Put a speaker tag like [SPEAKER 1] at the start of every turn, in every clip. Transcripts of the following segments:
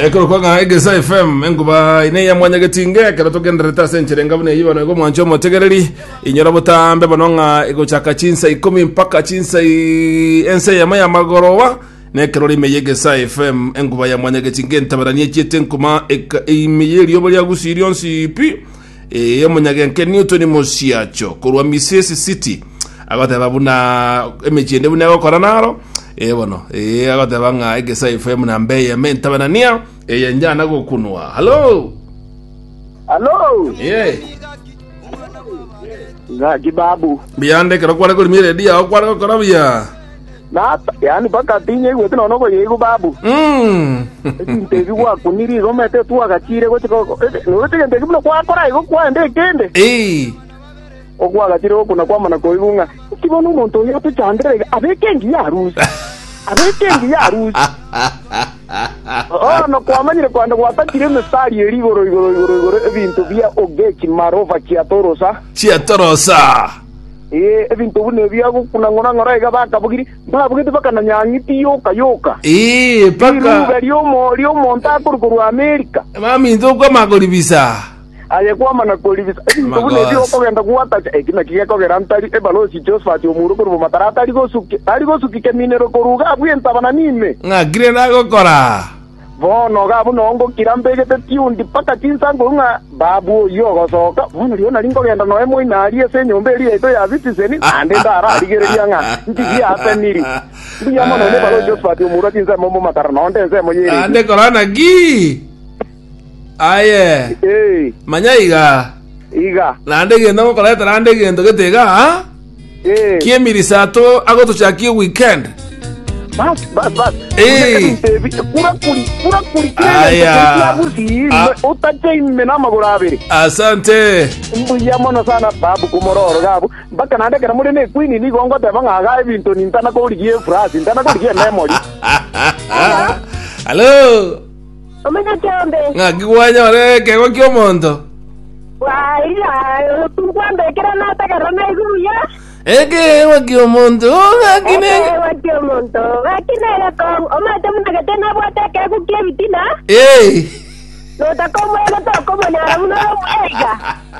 [SPEAKER 1] Ekoro kwa Egesa FM enguba ine ya mwanya getinge kera togendereta senchire ngabune yiba no mwancho motegereri inyora butambe banonga ego chaka chinsa 10 mpaka chinsa ense ya maya magorowa ne kerori meyegesa FM enguba ya mwanya getinge ntabaranye cheten kuma imiyeri yobo ya gusirion sipi yamunyage nke Newton Mosiacho kurwa Misesi City agata babuna emechende buna gukora naro bono agata banga Egesa FM na mbeye mentabanania yenjana gokunwa. Hello
[SPEAKER 2] Gibabu
[SPEAKER 1] biyande kero kwara ko mire dia okwara ko rabia
[SPEAKER 2] na yani baka tinye gwete no go yego babu ntegi wa kuniri romete tu agachire go tiko no tege ndegi blo kwa kora igo kwa ende kende ogwa agachire go kuna kwa mana ko igunga kibono umuntu yo tuchandire abekengi yaruzi no kwamanyire kwanda gwatakire mesari erigoro ebintu bya ogeki marova chiatorosa ebintu bune bya gukuna ngora iga bakabugiri babugite bakana nyangiti yoka
[SPEAKER 1] paka
[SPEAKER 2] lyo monta kurukuru America
[SPEAKER 1] mami ndoko magori visa
[SPEAKER 2] aye kwa mana kolivisa bune byo kogenda kuwata ekina kige kogera ntari ebalosi Josephat omuru kurubo matarata ari gosuki keminero koruga abwenta bana nime
[SPEAKER 1] ngagire nagokora
[SPEAKER 2] bono gabu nongo kirambegete tiundi paka kinsango nga babu yo gosoka bono liona lingo genda no emo inari ese nyombe ri eto ya citizen ande ndara arigereria nga ndigi apeniri ndiya mono ne balo Josephat omuru kinsa momo matarana onde nse mo yeri
[SPEAKER 1] ande korana gi aye manyaiga
[SPEAKER 2] iga
[SPEAKER 1] nande genda ngo kala tarande gendo getega ha kiemiri sato agoto chakie weekend
[SPEAKER 2] bas pura kuri
[SPEAKER 1] aya
[SPEAKER 2] utache imena magurabiri
[SPEAKER 1] asante
[SPEAKER 2] mbuya mono sana babu kumororo gabu baka nande kana muri ne queen ni gongo te banga ga ibintu nintana ko rigie phrase nintana ko rigie memory
[SPEAKER 1] hello
[SPEAKER 3] omenya chombe
[SPEAKER 1] ngagwanya ore kego kyomondo
[SPEAKER 3] wa ila tukwambe kera nata karana iguya
[SPEAKER 1] ege wakiomondo ngakine
[SPEAKER 3] wakiomondo ngakine ko omate muna tena bwata ke kukie bitina no ta como ego to como nyara uno ega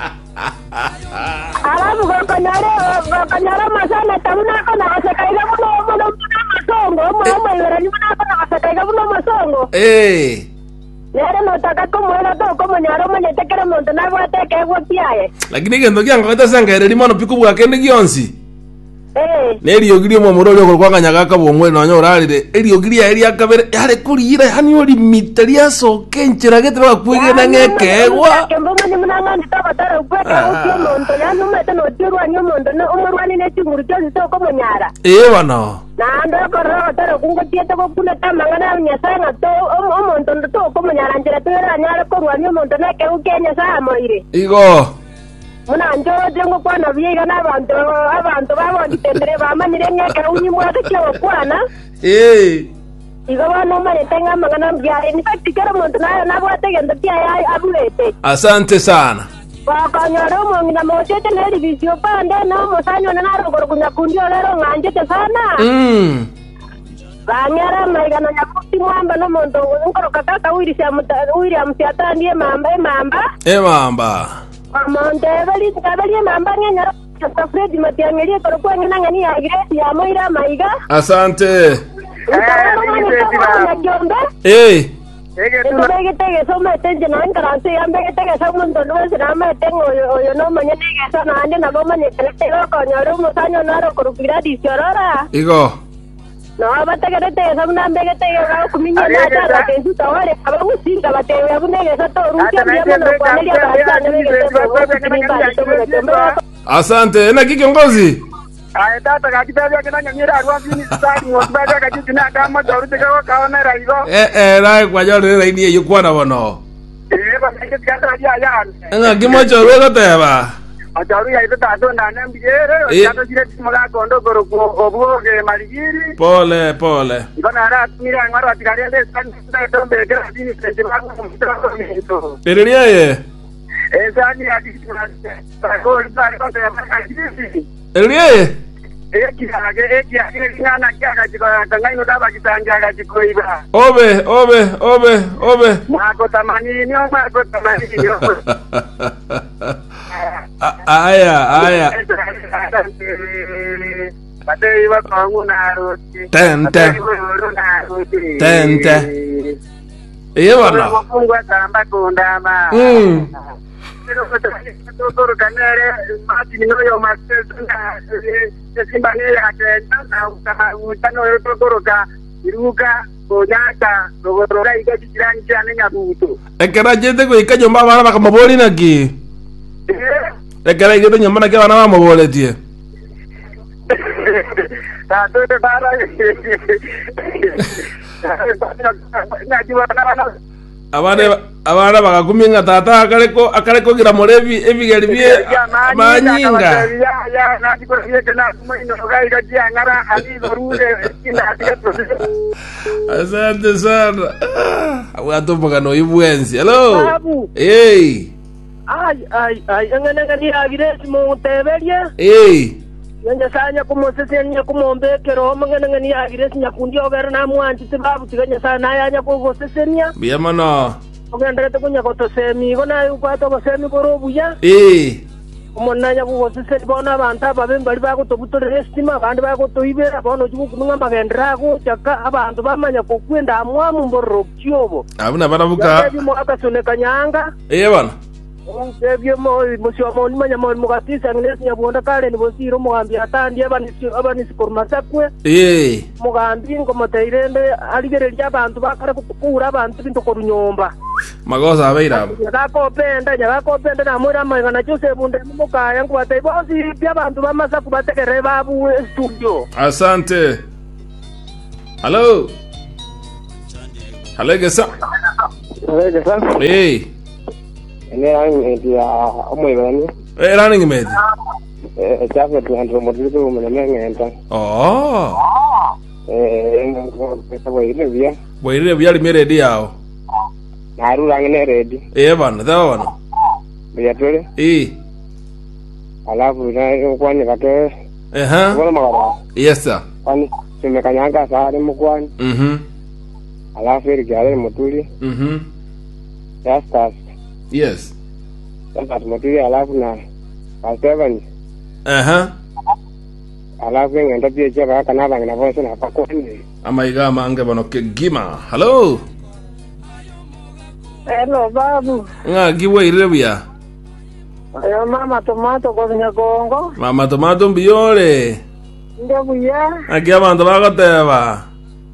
[SPEAKER 3] alafu kanyara masala tamuna ko na kasaiga muno masongo mo yora ni muna ko na kasaiga muno masongo Nere no taka como era to como nyaro manye tekere monto na bwate ke gwotiaye.
[SPEAKER 1] Lakini gendo kyango kata sanga eri mono piku bwa kende gionsi. Neri ogiri mo muroro ko kwakanyaga kabomwe no nyorarire eri ogiri eri akabere yare kurira hani ori mitaria so kenchira gete bakwige na ngekegwa.
[SPEAKER 3] Kembo manye munangani tabatara ukweka ukyo monto ya numete no tirwa nyo monto no umurwani ne chinguru cyo so como nyara.
[SPEAKER 1] Bano.
[SPEAKER 3] Na ndo korora tara kungo tiete ko kuna tamangana nyasanga to omonto ndo to como nyara njira tera nyara ko rwanyo monto na ke ukenya sa moire.
[SPEAKER 1] Igo.
[SPEAKER 3] Muna njoro jengo kwana biga na abantu babo ditendere bamanyire ngeke unyimwa kyo kwana. Igo bano mane tenga mangana mbya in fact kero monto na bwate gendo pia ya abulete.
[SPEAKER 1] Asante sana.
[SPEAKER 3] Wakanyaro mongina mochete na divisio pande no mosanyo na naro kunya kundio lero nganje te sana. Banyara maigana nyakuti mwamba no monto ngoro kakaka wiri amsiata ndiye mamba. Amonte bali mamba nyara ta Fred matiangelie korokwa ngina ngani ya Grace ya moira maiga.
[SPEAKER 1] Asante.
[SPEAKER 3] Tege so mete na ngarante yambe tege so mundo no se na mete yo no manye tege so na ande na goma ne tege ko nyaro musanyo naro korupira disiorora.
[SPEAKER 1] Igo.
[SPEAKER 3] No batege tege so na mbege tege ga kuminya na ta ke su tawale aba musinga batege abunege so to rukia mia no kwa nelia ba ne mbege
[SPEAKER 1] asante na kiongozi.
[SPEAKER 2] Tata kakitaja kina nyira arwafini sasa ngotbaga kajina kama dorute kwa kaona raigo
[SPEAKER 1] rai kwa jore rai ni yukwana bono
[SPEAKER 2] ba kata ya
[SPEAKER 1] nga gimocho wego teba
[SPEAKER 2] ajaru ya ito tato ndana mbigere tato jire timoga kondo goro obugo ge maligiri
[SPEAKER 1] pole
[SPEAKER 2] ngona ara mira ngara tikare de san to mbege radini sente ba ko
[SPEAKER 1] Ereria
[SPEAKER 2] sani adi ko ko ta ko te ba kajisi
[SPEAKER 1] Elie Obe. Aya. Tente. Iya bana. Ekera jete ko ikajo mbaba bakamaboli naki. Ekera jete nyamba naki bana bamabole tie. Abana bakakuminga tata akareko gira morevi evigeri bie manyinga. Asante sana. Watu mpaka ibwenzi. Hello. Hey.
[SPEAKER 3] Ay, ngani agire mo tebelia.
[SPEAKER 1] Hey.
[SPEAKER 3] Nanya sanya kumosese nya kumombekero ngani agire nya kundio gera na mwanti tibabu tiganya sana yanya kugosese nya.
[SPEAKER 1] Bia mana.
[SPEAKER 3] Ogandrete kunya kotosemi gona ukwato gosemi korobuya. Umonanya kugosese bona banta babembali bako tobutore estima bandi bako toibera bono chukunga magendra ko chaka abantu bamanya kokwenda amwamu mborokyobo.
[SPEAKER 1] Abuna barabuka.
[SPEAKER 3] Mo akasone kanyanga.
[SPEAKER 1] Bana.
[SPEAKER 3] Sebyo mo musyo ni manya mo mugatisa ngene nyabonda kale ni bosiro mugambi atandi abani sikormasakwe mugambi ngomoteirende aligereria abantu bakare kukura abantu bintu korunyomba
[SPEAKER 1] magoza abeira
[SPEAKER 3] nyakopenda na mwira maigana chose bunde mukaya ngwate bosi bya abantu bamasa kubatekere babu studio.
[SPEAKER 1] Asante. Hello Gesa. Running mate.
[SPEAKER 2] Chapa tu andro modelo mwenye
[SPEAKER 1] Waire vya ready yao.
[SPEAKER 2] Naru langine ready.
[SPEAKER 1] Bana, dawana.
[SPEAKER 2] Bia tole? Alafu na kwani kate. Bona magara.
[SPEAKER 1] Yes sir.
[SPEAKER 2] Kwani tumekanyanga sare mkwani. Alafu ile gari motuli.
[SPEAKER 1] Yes.
[SPEAKER 2] Sasa motuli alafu na Seven. Alafu ngenda pia chaka kana bangina voice na pakoni.
[SPEAKER 1] Amaiga mange bano kegima. Hello.
[SPEAKER 3] Hello babu.
[SPEAKER 1] Giwe irebia.
[SPEAKER 3] Ayo mama tomato ko nyagongo.
[SPEAKER 1] Mama tomato mbiore.
[SPEAKER 3] Ndio buya.
[SPEAKER 1] Agia bantu bagoteba.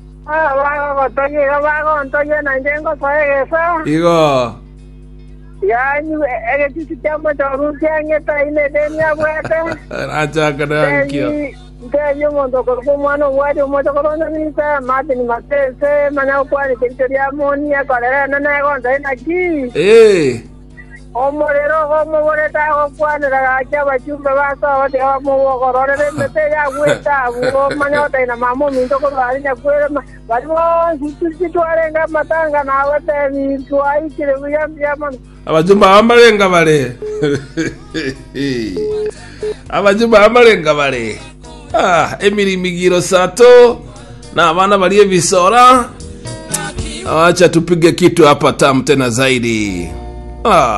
[SPEAKER 3] Bago ntoye na ndengo saegesa.
[SPEAKER 1] Igo.
[SPEAKER 3] Yani ege chama cha Rusia ngeta ine denia bwete.
[SPEAKER 1] Acha kana kio.
[SPEAKER 3] Ndio mondo ko mwana wadi mondo ko na nisa mate ni matese mana kwa ni teria monia kwa na na gonda na ki. Omorero omoreta kwa na acha bachumba basa wate mo korore mete ya gweta wo mana ta na mamo mindo ko bali na kwera bali wo situ arenga matanga na wate ni tuai kire ya man.
[SPEAKER 1] Abajumba amarenga bale. Abajumba amarenga bale. Emily Migiro Sato na abana baliye visora. Acha tupige kitu hapa tamu tena zaidi.